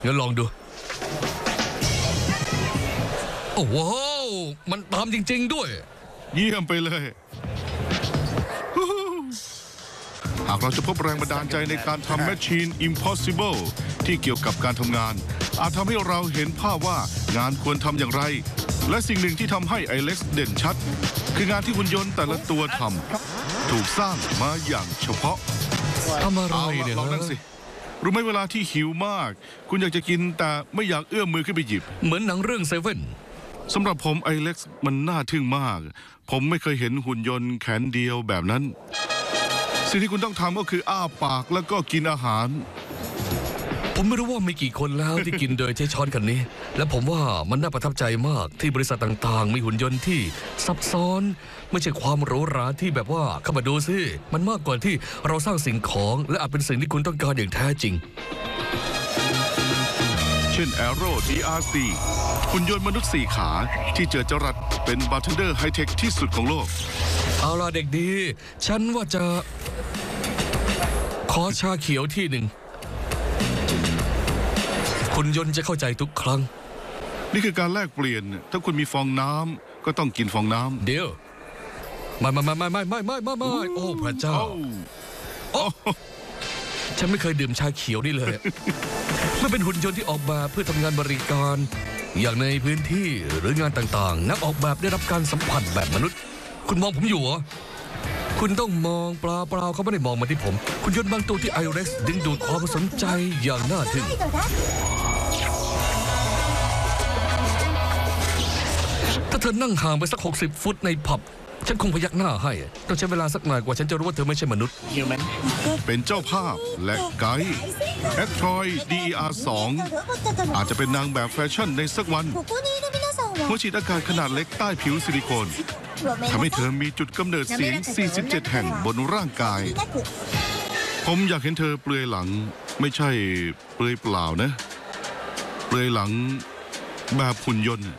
งั้นลองดูโอ้โหมันตามจริงๆด้วยเยี่ยมไปเลยหากเราจะพบแรงบันดาลใจในการทำ Machine Impossible ที่เกี่ยวกับการทำงานอาจทำให้เราเห็นภาพว่างานควรทำอย่างไรและสิ่งหนึ่งที่ทำให้ไอเล็กซ์เด่นชัดคืองานที่หุ่นยนต์แต่ละตัวทำถูกสร้างมาอย่างเฉพาะทำอะไรเนี่ยลองนั่งสิรู้ไหมเวลาที่หิวมากคุณอยากจะกินแต่ไม่อยากเอื้อมมือขึ้นไปหยิบเหมือนหนังเรื่องเซเว่นสำหรับผมไอเล็กซ์มันน่าทึ่งมากผมไม่เคยเห็นหุ่นยนต์แขนเดียวแบบนั้นสิ่งที่คุณต้องทำก็คืออ้าปากแล้วก็กินอาหารผมไม่รู้ว่ามีกี่คนแล้วที่กินโดยใช้ช้อนกันนี้และผมว่ามันน่าประทับใจมากที่บริษัทต่างๆมีหุ่นยนต์ที่ซับซ้อนไม่ใช่ความหรูหราที่แบบว่าเข้ามาดูสิมันมากกว่าที่เราสร้างสิ่งของและอาจเป็นสิ่งที่คุณต้องการอย่างแท้จริงเช่น Aero DRC หุ่นยนต์มนุษย์4ขาที่เจอจรัสเป็นบาร์เทนเดอร์ไฮเทคที่สุดของโลกเอาล่ะเด็กดีฉันว่าจะขอชาเขียวที่หนึ่งหุ่นยนต์จะเข้าใจทุกครั้งนี่คือการแลกเปลี่ยนถ้าคุณมีฟองน้ำก็ต้องกินฟองน้ำเดี๋ยวไม่โอ้พระเจ้าฉันไม่เคยดื่มชาเขียวนี่เลยมันเป็นหุ่นยนต์ที่ออกแบบเพื่อทำงานบริการอย่างในพื้นที่หรืองานต่างๆนักออกแบบได้รับการสัมผัสแบบมนุษย์คุณมองผมอยู่เหรอคุณต้องมองเปล่าเขาไม่ได้มองมาที่ผมคุณยนต์บางตัวที่ไอเร็กซ์ดึงดูดความสนใจอย่างน่าทึ่งถ้าเธอนั่งห่างไปสัก60 ฟุตในผับฉันคงพยักหน้าให้ต้องใช้เวลาสักหน่อยกว่าฉันจะรู้ว่าเธอไม่ใช่มนุษย์เป็นเจ้าภาพและไกด์แอคทรอย DER2 อาจจะเป็นนางแบบแฟชั่นในสักวันหัวฉีดอากาศขนาดเล็กใต้ผิวซิลิโคนทำให้เธอมีจุดกำเนิดเสียง47แห่งบนร่างกายผมอยากเห็นเธอเปลือยหลังไม่ใช่เปลือยเปล่านะเปลือยหลังแบบหุ่นยนต์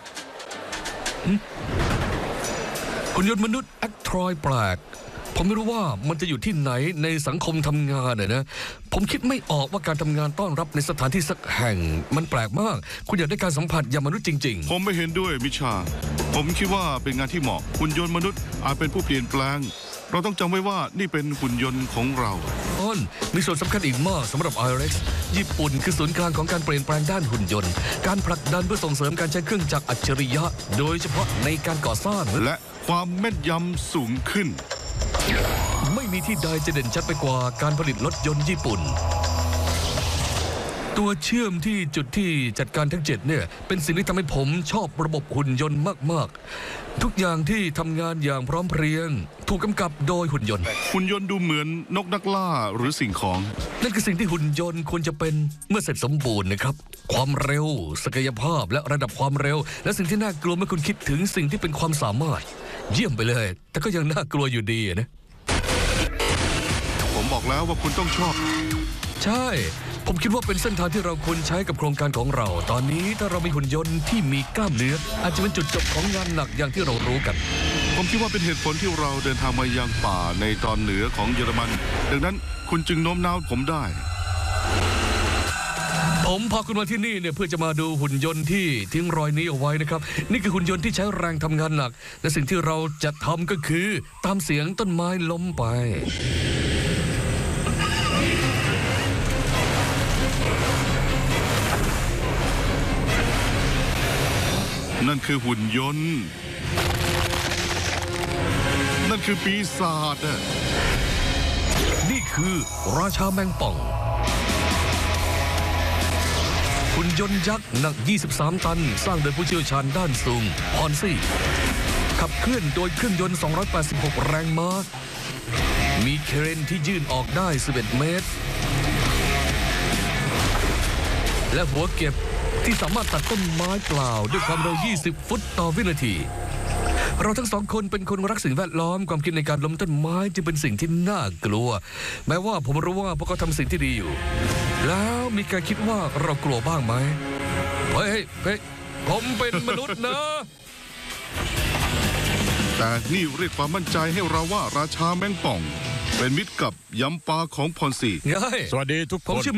หุ่นยนต์มนุษย์แอคทรอยแปลกผมไม่รู้ว่ามันจะอยู่ที่ไหนในสังคมทำงานนะผมคิดไม่ออกว่าการทำงานต้อนรับในสถานที่สักแห่งมันแปลกมากคุณอยากได้การสัมผัสอย่างมนุษย์จริงๆผมไม่เห็นด้วยมิชาผมคิดว่าเป็นงานที่เหมาะหุ่นยนต์มนุษย์อาจเป็นผู้เปลี่ยนแปลงเราต้องจำไว้ว่านี่เป็นหุ่นยนต์ของเรามีส่วนสำคัญอีกมากสำหรับ IREX ญี่ปุ่นคือศูนย์กลางของการเปลี่ยนแปลงด้านหุ่นยนต์การผลักดันเพื่อส่งเสริมการใช้เครื่องจักรอัจฉริยะโดยเฉพาะในการก่อสร้างและความแม่นยำสูงขึ้นไม่มีที่ใดจะเด่นชัดไปกว่าการผลิตรถยนต์ญี่ปุ่นตัวเชื่อมที่จุดที่จัดการทั้ง7เนี่ยเป็นสิ่งที่ทำให้ผมชอบระบบหุ่นยนต์มากๆทุกอย่างที่ทำงานอย่างพร้อมเพรียงถูกกำกับโดยหุ่นยนต์ดูเหมือนนกนักล่าหรือสิ่งของนั่นคือสิ่งที่หุ่นยนต์ควรจะเป็นเมื่อเสร็จสมบูรณ์นะครับความเร็วศักยภาพและระดับความเร็วและสิ่งที่น่ากลัวเมื่อคุณคิดถึงสิ่งที่เป็นความสามารถเยี่ยมไปเลยแต่ก็ยังน่ากลัวอยู่ดีนะผมบอกแล้วว่าคุณต้องชอบใช่ผมคิดว่าเป็นเส้นทางที่เราควรใช้กับโครงการของเราตอนนี้ถ้าเรามีหุ่นยนต์ที่มีกล้ามเนื้ออาจจะเป็นจุดจบของงานหนักอย่างที่เรารู้กันผมคิดว่าเป็นเหตุผลที่เราเดินทางมายังป่าในตอนเหนือของเยอรมันดังนั้นคุณจึงโน้มน้าวผมได้ผมพาคุณมาที่นี่เนี่ยเพื่อจะมาดูหุ่นยนต์ที่ทิ้งรอยนี้เอาไว้นะครับนี่คือหุ่นยนต์ที่ใช้แรงทำงานหนักและสิ่งที่เราจะทำก็คือตามเสียงต้นไม้ล้มไปนั่นคือหุ่นยนต์นั่นคือปีศาจนี่คือราชาแมงป่องหุ่นยนต์ยักษ์หนัก23 ตันสร้างโดยผู้เชี่ยวชาญด้านสูงพอนซี่ขับเคลื่อนโดยเครื่องยนต์286แรงม้ามีเครนที่ยื่นออกได้11 เมตรและหัวเก็บที่สามารถตัดต้นไม้เปล่าด้วยความเร็ว20 ฟุตต่อวินาทีเราทั้งสองคนเป็นคนรักสิ่งแวดล้อมความคิดในการล้มต้นไม้จึงเป็นสิ่งที่น่ากลัวแม้ว่าผมรู้ว่าพวกเขาทำสิ่งที่ดีอยู่แล้วมีการคิดว่าเรากลัวบ้างไหมเฮ้ยผมเป็นมนุษย์นะแต่นี่เรียกความมั่นใจให้เราว่าราชาแมงป่องเป็นมิตรกับยำปลาของพรซีสวัสดีทุกคน